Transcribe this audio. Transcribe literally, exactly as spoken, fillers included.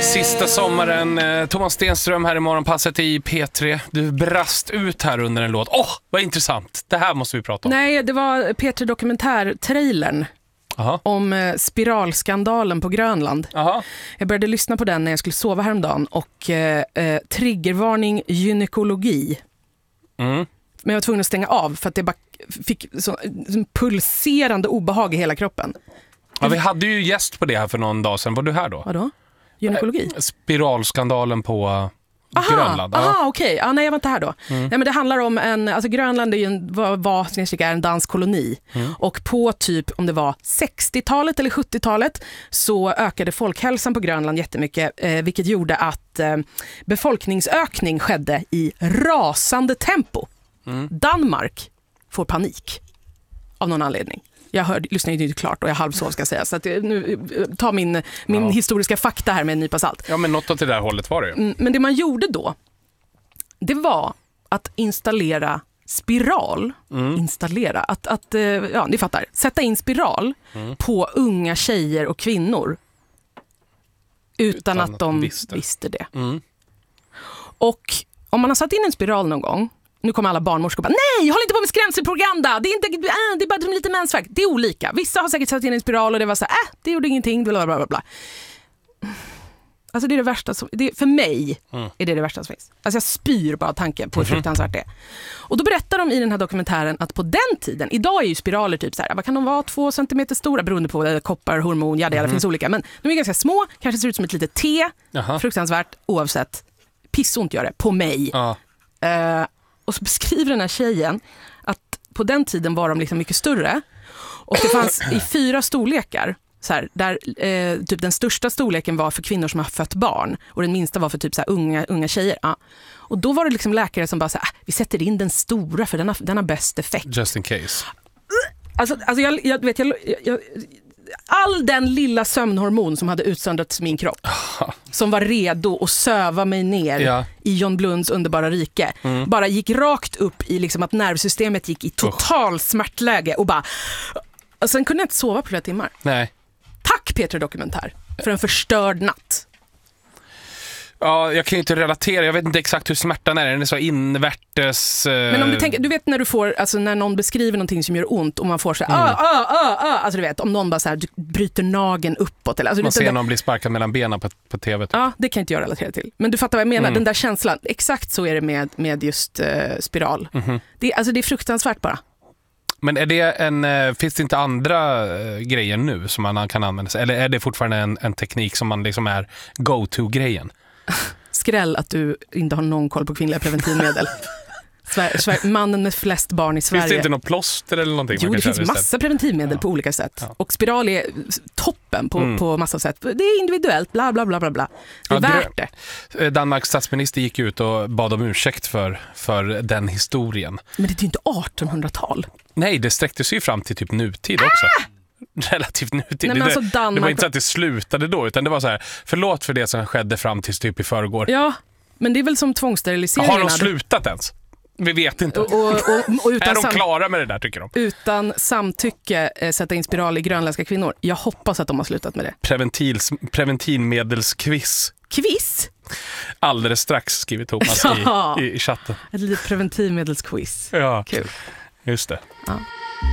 Sista sommaren, Thomas Stenström här i Morgonpasset i P tre. Du brast ut här under en låt. Åh, oh, vad intressant. Det här måste vi prata om. Nej, det var P tre Dokumentär-trailern. Aha. Om eh, spiralskandalen på Grönland. Aha. Jag började lyssna på den när jag skulle sova häromdagen och eh, eh, triggervarning gynekologi. Mm. Men jag var tvungen att stänga av för att det bara fick så, så pulserande obehag i hela kroppen. Ja, vi hade ju gäst på det här för någon dag sedan. Var du här då? Vadå? Gynekologi? Spiralskandalen på aha, Grönland. Aha, ja. okej. Okay. Ah, nej, jag var inte här då. Mm. Nej, men det handlar om en, alltså Grönland är ju en, var, var, är en dansk koloni. Mm. Och på typ, om det var sextiotalet eller sjuttiotalet så ökade folkhälsan på Grönland jättemycket. Eh, vilket gjorde att eh, befolkningsökning skedde i rasande tempo. Mm. Danmark får panik av någon anledning. Jag hörde, lyssnade ju inte klart och jag halvsov ska säga. Så att nu, ta min, min ja. historiska fakta här med en nypa salt. Ja, men något åt det där hållet var det ju. Men det man gjorde då, det var att installera spiral. Mm. Installera, att, att, ja ni fattar. Sätta in spiral mm. på unga tjejer och kvinnor. Utan, utan att de visste, visste det. Mm. Och om man har satt in en spiral någon gång, nu kommer alla barnmorskor och bara, nej, håll inte på med skrämselpropaganda. Det är, inte, äh, det är bara lite mensvärk. Det är olika. Vissa har säkert satt in en spiral och det var så här, äh, det gjorde ingenting. Bla, bla, bla, bla. Alltså det är det värsta som, det, för mig mm. är det det värsta som finns. Alltså jag spyr bara tanken på hur fruktansvärt det är. Och då berättar de i den här dokumentären att på den tiden, idag är ju spiraler typ så här, vad kan de vara, två centimeter stora beroende på det, koppar, hormon, ja det mm. finns olika. Men de är ganska små, kanske ser ut som ett litet T. Aha. Fruktansvärt, oavsett. Pissont gör det, på mig. Ja. Uh, Och så beskriver den här tjejen att på den tiden var de liksom mycket större. Och det fanns i fyra storlekar. Så här, där eh, typ den största storleken var för kvinnor som har fött barn. Och den minsta var för typ så här, unga, unga tjejer. Ja. Och då var det liksom läkare som bara så här, ah, vi sätter in den stora för den har, den har bäst effekt. Just in case. Alltså, alltså jag, jag vet, jag... jag all den lilla sömnhormon som hade utsöndrats i min kropp som var redo att söva mig ner ja. i John Blunds underbara rike mm. bara gick rakt upp i liksom att nervsystemet gick i total oh. smärtläge och bara och sen kunde jag inte sova på flera timmar. Nej. Tack P tre Dokumentär för en förstörd natt. Ja, jag kan ju inte relatera. Jag vet inte exakt hur smärtan är. Den är så invärtes... Uh... Men om du tänker, du vet när du får, alltså när någon beskriver någonting som gör ont och man får så här, mm. ah, ah, ah, alltså du vet, om någon bara så här, du bryter nageln uppåt. Eller, alltså, man du, ser där... någon bli sparkad mellan benen på, på tv. Typ. Ja, det kan inte jag relatera till. Men du fattar vad jag menar, mm. den där känslan. Exakt så är det med, med just uh, spiral. Mm-hmm. Det, alltså det är fruktansvärt bara. Men är det en, finns det inte andra uh, grejer nu som man kan använda sig? Eller är det fortfarande en, en teknik som man liksom är go-to-grejen? Skräll att du inte har någon koll på kvinnliga preventivmedel. Sver- Sver- mannen med flest barn i Sverige. Finns det inte något plåster eller någonting? Jo, det finns massa preventivmedel ja. på olika sätt. Ja. Och spiral är toppen på, mm. på massa sätt. Det är individuellt, bla bla bla bla bla. Det är ja, värt det. Danmarks statsminister gick ut och bad om ursäkt för, för den historien. Men det är ju inte artonhundratal. Nej, det sträckte sig ju fram till typ nutid också. Ah! Relativt nutid. Nej, alltså Danmark... Det var inte så att det slutade då, utan det var så här, förlåt för det som skedde fram till typ i förrgår. Ja, men det är väl som tvångssteriliseringarna. Har de slutat ens? Vi vet inte. Och, och, och, och utan är de sam- klara med det där, tycker de? Utan samtycke eh, sätta in spiral i grönländska kvinnor. Jag hoppas att de har slutat med det. Preventivs, preventivmedelsquiz. Quiz? Alldeles strax, skriver Thomas ja. i, i, i chatten. Ett litet preventivmedelsquiz. Ja, kul. Just det. Ja.